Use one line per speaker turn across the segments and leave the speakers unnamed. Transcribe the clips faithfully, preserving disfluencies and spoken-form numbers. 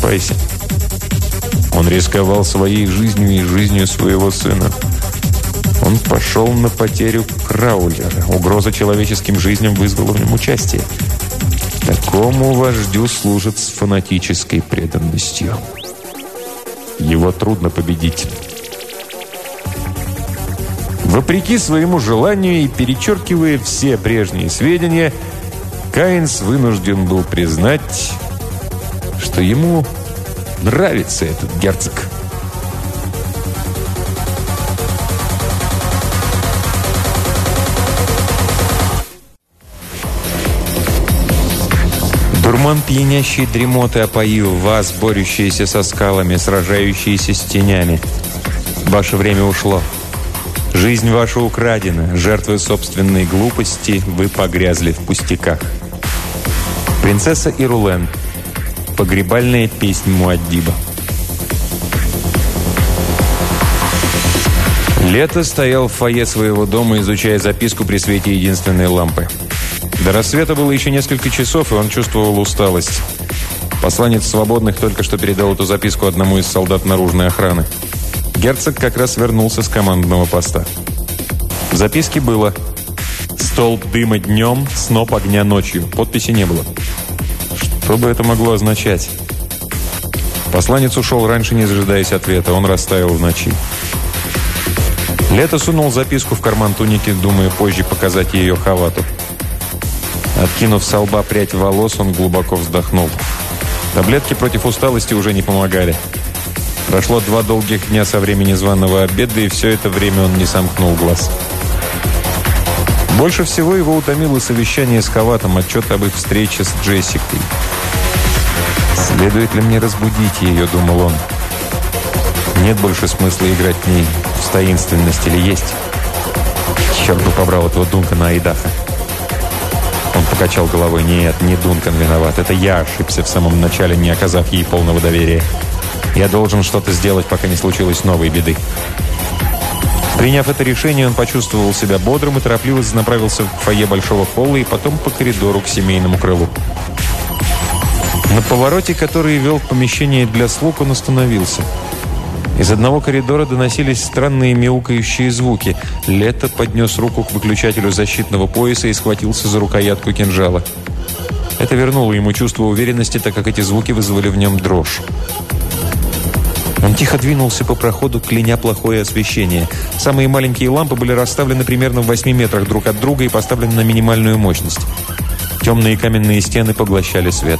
Спайси. Он рисковал своей жизнью и жизнью своего сына. Он пошел на потерю Краулера. Угроза человеческим жизням вызвала в нем участие. Такому вождю служат с фанатической преданностью. Его трудно победить. Вопреки своему желанию и перечеркивая все прежние сведения, Каинс вынужден был признать, что ему нравится этот герцог. Дурман пьянящей дремоты опоил вас, борющиеся со скалами, сражающиеся с тенями. Ваше время ушло. Жизнь ваша украдена. Жертвой собственной глупости вы погрязли в пустяках. Принцесса Ирулен. Погребальная песнь Муаддиба. Лето стоял в фойе своего дома, изучая записку при свете единственной лампы. До рассвета было еще несколько часов, и он чувствовал усталость. Посланец свободных только что передал эту записку одному из солдат наружной охраны. Герцог как раз вернулся с командного поста. В записке было: «Столб дыма днем, сноп огня ночью». Подписи не было. Что бы это могло означать? Посланец ушел раньше, не дожидаясь ответа. Он растаял в ночи. Лето сунул записку в карман туники, думая позже показать ее Хавату. Откинув со лба прядь волос, он глубоко вздохнул. Таблетки против усталости уже не помогали. Прошло два долгих дня со времени званого обеда, и все это время он не сомкнул глаз. Больше всего его утомило совещание с Хаватом, отчет об их встрече с Джессикой. «Следует ли мне разбудить ее?» – думал он. «Нет больше смысла играть в ней в таинственность, или есть? Черт бы побрал этого Дункана Айдаха». Он покачал головой. «Нет, не Дункан виноват. Это я ошибся в самом начале, не оказав ей полного доверия. Я должен что-то сделать, пока не случилось новой беды». Приняв это решение, он почувствовал себя бодрым и торопливо направился в фойе большого холла и потом по коридору к семейному крылу. На повороте, который вел в помещение для слуг, он остановился. Из одного коридора доносились странные мяукающие звуки. Лето поднес руку к выключателю защитного пояса и схватился за рукоятку кинжала. Это вернуло ему чувство уверенности, так как эти звуки вызвали в нем дрожь. Он тихо двинулся по проходу, кляня плохое освещение. Самые маленькие лампы были расставлены примерно в восьми метрах друг от друга и поставлены на минимальную мощность. Темные каменные стены поглощали свет.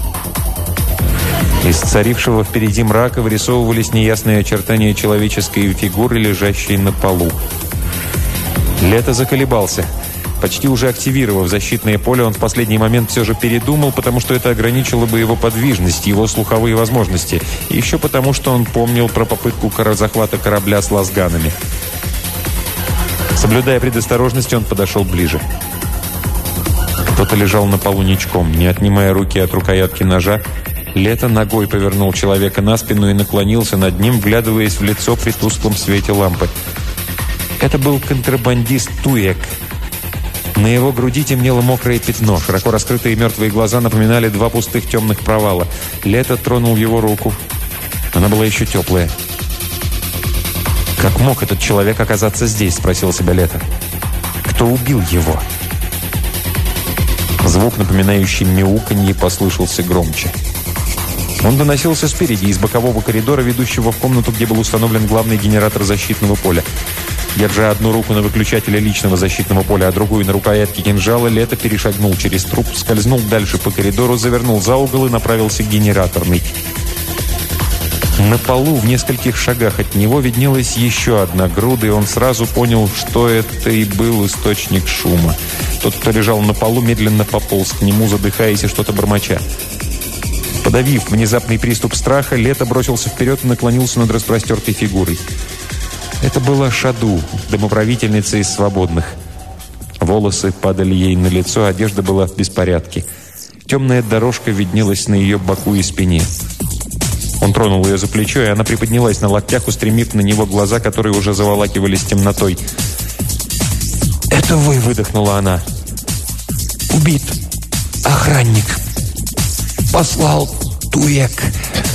Из царившего впереди мрака вырисовывались неясные очертания человеческой фигуры, лежащей на полу. Лето заколебался. Почти уже активировав защитное поле, он в последний момент все же передумал, потому что это ограничило бы его подвижность, его слуховые возможности. И еще потому, что он помнил про попытку захвата корабля с лазганами. Соблюдая предосторожность, он подошел ближе. Кто-то лежал на полу ничком. Не отнимая руки от рукоятки ножа, Лето ногой повернул человека на спину и наклонился над ним, вглядываясь в лицо при тусклом свете лампы. Это был контрабандист Туек. На его груди темнело мокрое пятно. Широко раскрытые мертвые глаза напоминали два пустых темных провала. Лето тронул его руку. Она была еще теплая. «Как мог этот человек оказаться здесь?» – спросил себя Лето. «Кто убил его?» Звук, напоминающий мяуканье, послышался громче. Он доносился спереди, из бокового коридора, ведущего в комнату, где был установлен главный генератор защитного поля. Держа одну руку на выключателе личного защитного поля, а другую на рукоятке кинжала, Лето перешагнул через труп, скользнул дальше по коридору, завернул за угол и направился к генераторной. На полу, в нескольких шагах от него, виднелась еще одна груда, и он сразу понял, что это и был источник шума. Тот, кто лежал на полу, медленно пополз к нему, задыхаясь и что-то бормоча. Подавив внезапный приступ страха, Лето бросился вперед и наклонился над распростертой фигурой. Это была Шаду, домоправительница из свободных. Волосы падали ей на лицо, одежда была в беспорядке. Темная дорожка виднелась на ее боку и спине. Он тронул ее за плечо, и она приподнялась на локтях, устремив на него глаза, которые уже заволакивались темнотой. «Это вы!» — выдохнула она. «Убит охранник. Послал Туек.